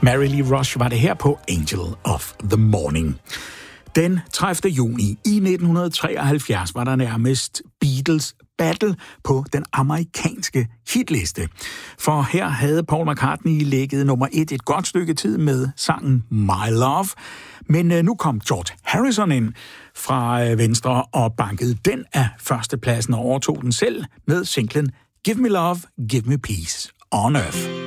Mary Lee Rush var det her på Angel of the Morning. Den 30. juni i 1973 var der nærmest Beatles battle på den amerikanske hitliste. For her havde Paul McCartney ligget nummer 1 et godt stykke tid med sangen My Love. Men nu kom George Harrison ind fra venstre og bankede den af førstepladsen og overtog den selv med singlen Give Me Love, Give Me Peace on Earth.